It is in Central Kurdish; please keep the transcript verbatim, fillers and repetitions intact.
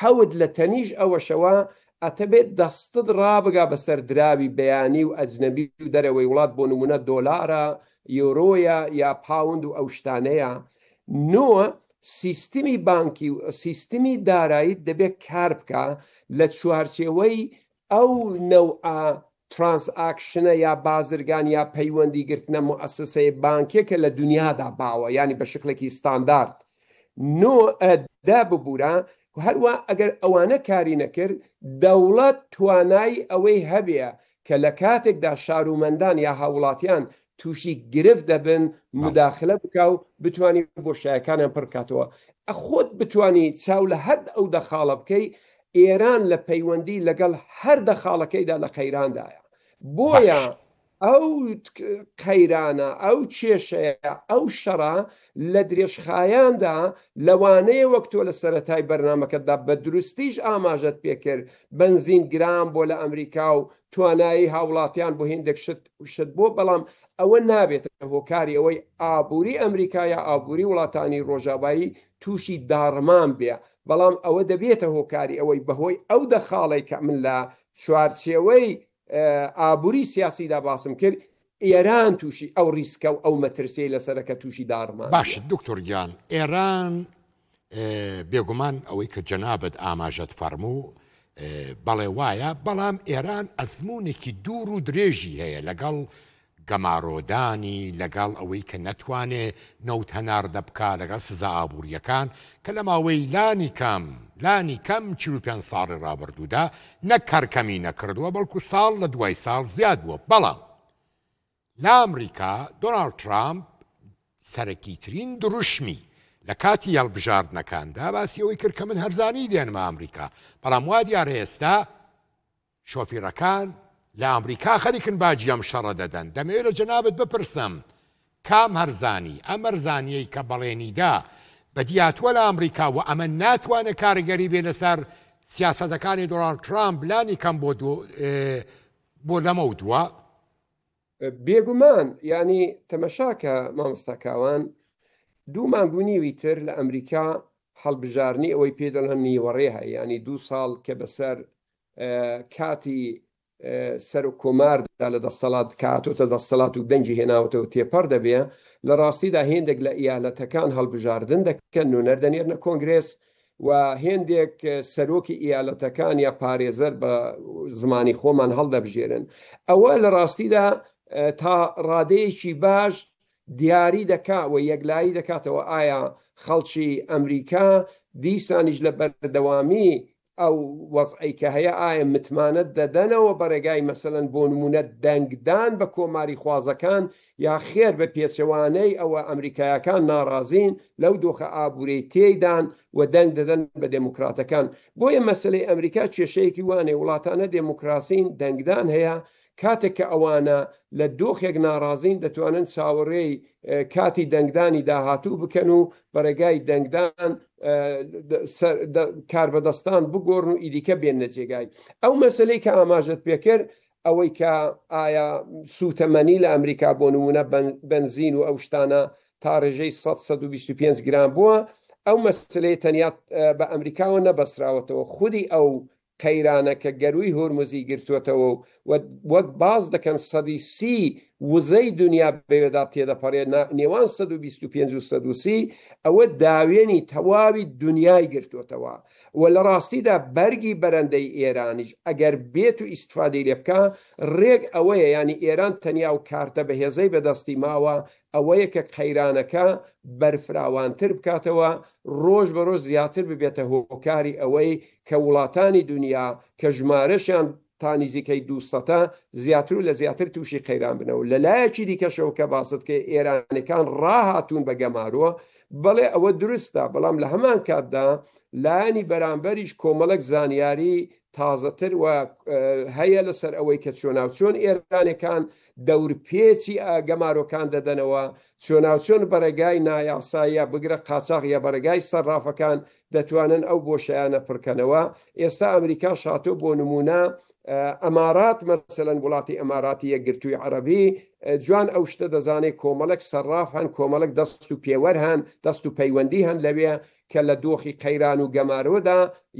حەوت لە تەنیش ئەوەشەوە ئەتەبێت دەستت ڕابگا بەسەر دراوی بەیانی و ئەجنەبی و دەرەوەی وڵات بۆ نمونە دۆلارە یۆرۆیە یا پاوند و ئەو شتانەیە. نۆ سیستمی بانکی و سیستمی داراییت دەبێت کار بکە لە چوارچێوەی ئەو نەوعە ترانساکشنە یا بازرگان یا پەیوەندی گرتنە موسسەی بانکێکە لە دنیادا باوە، ینی بە شکلێکی ستاندارد. نۆ دا ببوورە هەروە ئەگەر ئەوانە کاری نەکرد دەوڵەت توانای ئەوەی هەبێ کە لە کاتێکدا شارومەندان یا هاوڵاتیان تووشی گرفت دەبن مداخلە بکە و بتوانانی بۆشایەکانیان پڕکاتەوە. خۆت بتانی چاو لە هەر ئەو دەخاڵە بکەی. ئێران لە پەیوەندی لەگەڵ هەر دەخاڵەکەیدا لە قەیراندایە، بۆیە ئەو قەیرانە ئەو کێشەیە ئەو شەڕە لە درێژخایاندا لەوانەیە وەک تۆ لە سەرەتای بەرنامەکەتدا بە دروستیش ئاماژەت پێکرد بنزین گرام بۆ لە ئەمریکا و توانایی هاوڵاتیان بۆ هێندێک شت بۆ، بەڵام ئەوە نابێت هۆکاری ئەوەی ئابووری ئەمریکا یا ئابووری وڵاتانی ڕۆژاوایی تووشی داڕمان بێ، بەڵام ئەوە دەبێتە هۆکاری ئەوەی بەهۆی ئەو دەخاڵی کە من لە چوارچێوەی ئابووری سیاسیدا باسم کرد ئێران تووشی ئەو ریسکە و ئەو مەترسی لەسەرەکە تووشی داڕمان. باش دکتۆر گیان، ئێران بێگومان ئەوەی کە جەنابەت ئاماژەت فەرموو بەڵێ وایە، بەڵام ئێران ئەزمونێکی دوور و درێژی هەیە لەگەڵ گەمارۆدانی، لەگەڵ ئەوەی کە نەتوانێت نەوت هەناردە بکە لەگەڵ سزا ئابوووریەکان کە لە ماوەی لانی کەم لانی کەم چل و پێنج ساڵی ڕابردوودا نەک کەرکەمی نەکردووە، بەڵکو ساڵ لە دوای ساڵ زیاد بووە. بەڵام لە ئەمریکا دۆناڵد ترامپ سەرەکیترین دروشمی لە کاتی هەڵبژاردنەکاندا باسی ئەوەی کرد کە من هەرزانی دێنمە ئەمریکا، بەڵام وا دیارە ئێستا شۆفیرەکان لە ئەمریکا خەریکن باجی ئەم شەڕە دەدەن. دەمەوێت لە جەنابەت بپرسم کام هەرزانی ئەم هەرزانیەی کە بەڵێنیدا بەدیاتوە لە ئەمریکا و ئەمە ناتوانێت کارگەری بێ لەسەر سیاسەتەکانی دۆناڵد ترامپ لانی کەم بۆ بۆ لەمە و دووە؟ بێگومان ینی تەمەشاکە مامۆستاکاوان دوو مانگونیوی تر لە ئەمریکا هەڵبژارنی ئەوەی پێدەڵەن نیوەڕێ هەیە، ینی دوو ساڵ کە بەسەر کاتی سەر و کۆماردا لە دەستەڵات کاتۆتە دەستەڵات و دەنجی هێناوەتەوە تێپەر دەبێ، لە ڕاستیدا هێندێک لە ئیالەتەکان هەڵبژاردن دەکەن و نەردەنێرنە کۆنگرێس و هێندێک سەرۆکی ئیالەتەکان یا پارێزەر بە زمانی خۆمان هەڵدەبژێرن. ئەوە لە ڕاستیدا تا ڕادەیەکی باش دیاری دەکات و یەکلایی دەکاتەوە ئایا خەڵکی ئەمریکا دیسانیش لە بەردەوامی ئەو وەزعی کە هەیە ئایا متمانەت دەدەنەوە بەڕێگای مەسەلەن بۆ نمونە دەنگدان بە کۆماری خوازەکان یا خێر بە پێچەوانەی ئەوە ئەمریکایەکان ناڕازین لەو دۆخە ئابوورەی تێدان و دەنگ دەدەن بە دموکراتەکان. بۆیە مەسلەی ئەمریکا کێشەیەکی وانێ وڵاتانە دموکراسین دەنگدان هەیە، کاتێک کە ئەوانە لە دۆخێک ناڕازین دەتوانن چاوەڕێی کاتی دەنگدانی داهاتوو بکەن و بەڕێگای دەنگدان کاربەدەستان بگۆڕن و ئیدیکە بێنە جێگای. ئەو مەسلەی کە ئاماژەت پێکرد ئەوەی کە ئایا سوتەمەنی لە ئەمریکا بۆ نمونە بنزین و ئەو شتانە تا ڕێژەی سەد سەد و بیست و پێنج گرام بووە، ئەو مەسلەی تەنیا بە ئەمریکاوە نەبەسراوەتەوە، خودی ئەو قەیرانە کە گەروی هۆرموزی گرتووەتەوە وەک باز دەکەن سەدی سی وزەی دنیا بەوێدا تێدەپەڕێت نێوان سەد و بیست و پێنج و سەد و سی، ئەوە داوێنی تەواوی دنیای گرتووەتەوە و لە ڕاستیدا بەرگی بەرەندەی ئێرانیش ئەگەر بێت و ئیسفادەی لێ بکە ڕێک ئەوەیە، ینی ئێران تەنیا و کارتە بەهێزەی بەدەستی ماوە ئەوەیە کە قەیرانەکە بەرفراوانتر بکاتەوە، ڕۆژ بە ڕۆژ زیاتر ببێتە هۆکاری ئەوەی کە وڵاتانی دنیا کە ژمارەشیان تا نزیکەی دووسەدە زیاتر و لە زیاتر تووشی قەیران بنەوە. لە لایەکی دیکەشەوە کە باست کە ئێرانەکان ڕاهاتوون بە گەمارووە، بەڵێ ئەوە دروستە، بەڵام لە هەمان کاتدا لایەنی بەرامبەریش کۆمەڵک زانیاری تازەتر و هەیە لەسەر ئەوەی کە چۆناوچۆن ئێرانەکان دەورپێچی گەمارۆکان دەدەنەوە، چۆناوچۆن بەڕێگای نایاساییە بگرە قاچاق یا بەڕێگای سەرافەکان دەتوانن ئەو بۆشایانە پڕکەنەوە. ئێستا ئەمریکا شاتۆ بۆ نمونە ئەمارات مەسەلەن وڵاتی ئەماراتی یەکگرتووی عەرەبی جوان ئەو شتە دەزانێت کۆمەڵک سەراف هەن، کۆمەڵک دەست و پێوەر هەن، دەست و پەیوەندی هەن لەوێ کە لە دۆخی قەیران و گەمارۆدا